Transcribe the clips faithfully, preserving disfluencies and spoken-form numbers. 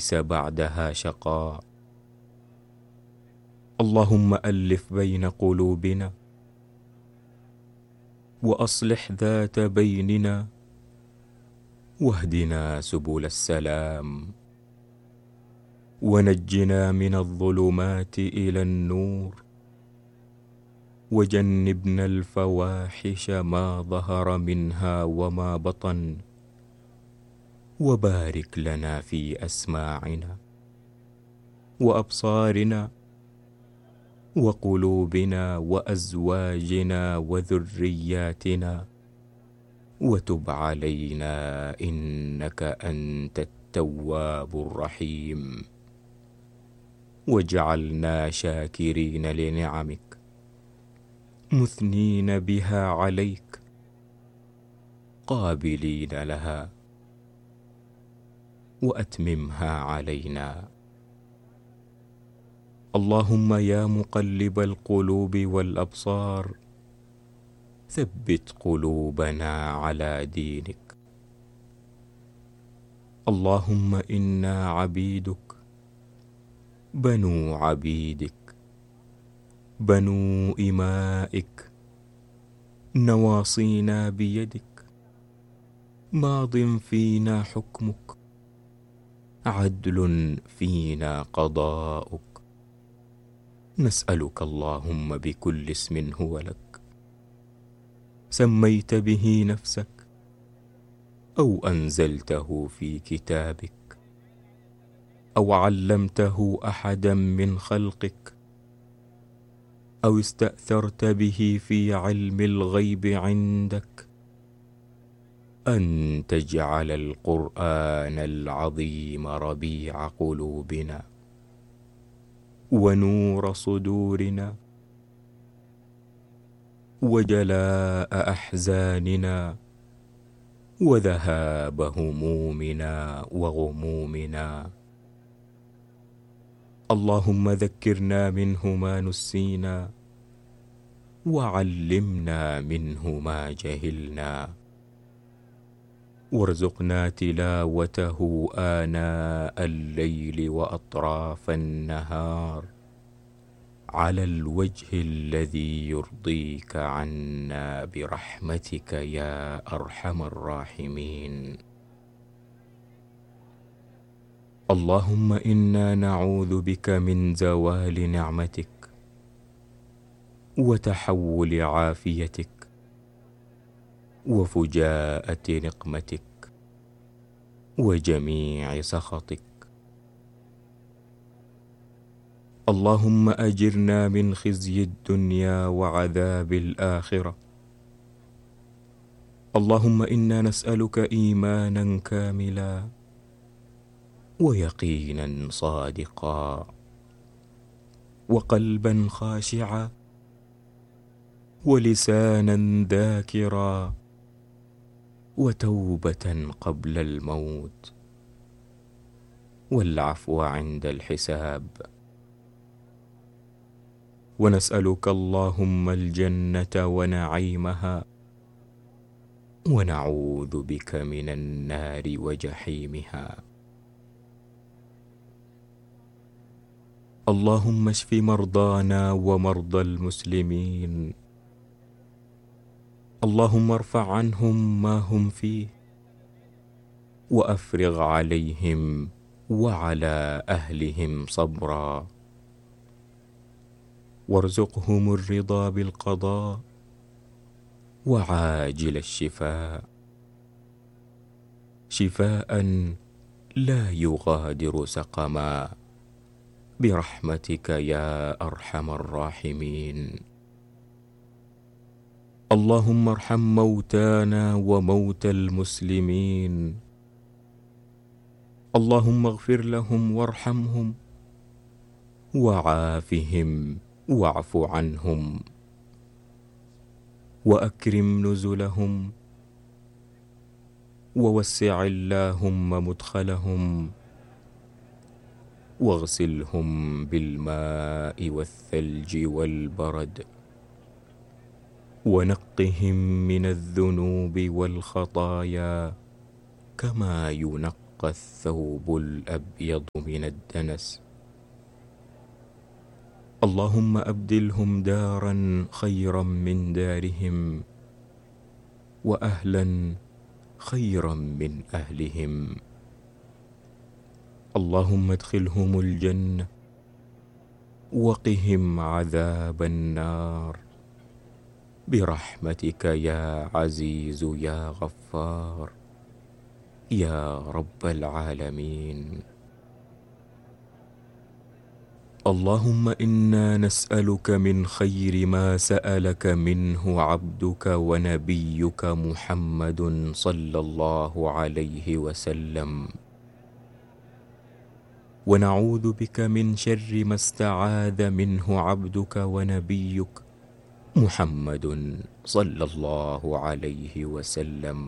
ليس بعدها شقاء. اللهم ألف بين قلوبنا وأصلح ذات بيننا واهدنا سبل السلام ونجنا من الظلمات إلى النور وجنبنا الفواحش ما ظهر منها وما بطن وبارك لنا في أسماعنا وأبصارنا وقلوبنا وأزواجنا وذرياتنا وتب علينا إنك أنت التواب الرحيم واجعلنا شاكرين لنعمك مثنين بها عليك قابلين لها وأتممها علينا. اللهم يا مقلب القلوب والأبصار ثبت قلوبنا على دينك. اللهم إنا عبيدك بنو عبيدك بنو إمائك نواصينا بيدك ماض فينا حكمك عدل فينا قضاؤك. نسألك اللهم بكل اسم هو لك سميت به نفسك أو أنزلته في كتابك أو علمته أحدا من خلقك أو استأثرت به في علم الغيب عندك أن تجعل القرآن العظيم ربيع قلوبنا ونور صدورنا وجلاء أحزاننا وذهاب همومنا وغمومنا. اللهم ذكرنا منه ما نسينا وعلمنا منه ما جهلنا وارزقنا تلاوته آناء الليل وأطراف النهار على الوجه الذي يرضيك عنا برحمتك يا أرحم الراحمين. اللهم إنا نعوذ بك من زوال نعمتك وتحول عافيتك وفجاءة نقمتك وجميع سخطك. اللهم أجرنا من خزي الدنيا وعذاب الآخرة. اللهم إنا نسألك إيمانا كاملا ويقينا صادقا وقلبا خاشعا ولسانا ذاكرا وتوبة قبل الموت والعفو عند الحساب. ونسألك اللهم الجنة ونعيمها ونعوذ بك من النار وجحيمها. اللهم اشف مرضانا ومرضى المسلمين. اللهم ارفع عنهم ما هم فيه وأفرغ عليهم وعلى أهلهم صبرا وارزقهم الرضا بالقضاء وعاجل الشفاء شفاء لا يغادر سقما برحمتك يا أرحم الراحمين. اللهم ارحم موتانا وموتى المسلمين. اللهم اغفر لهم وارحمهم وعافهم واعف عنهم وأكرم نزلهم ووسع اللهم مدخلهم واغسلهم بالماء والثلج والبرد ونقهم من الذنوب والخطايا كما ينقى اشتاق الثوب الأبيض من الدنس. اللهم أبدلهم دارا خيرا من دارهم، وأهلا خيرا من أهلهم. اللهم ادخلهم الجنة وقهم عذاب النار برحمتك يا عزيز يا غفار يا رب العالمين. اللهم إنا نسألك من خير ما سألك منه عبدك ونبيك محمد صلى الله عليه وسلم، ونعوذ بك من شر ما استعاذ منه عبدك ونبيك محمد صلى الله عليه وسلم.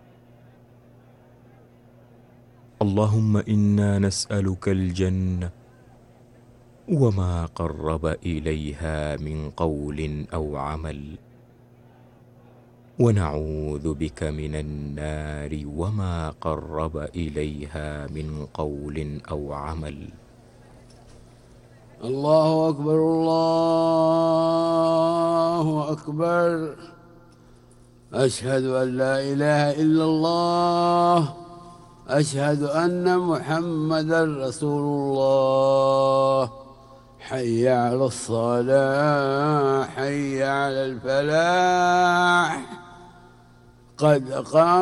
اللهم إنا نسألك الجنة وما قرب إليها من قول أو عمل، ونعوذ بك من النار وما قرب إليها من قول أو عمل. الله أكبر الله أكبر، أشهد أن لا إله إلا الله، أشهد أن محمدا رسول الله. حي على الصلاة، حي على الفلاح، قد قام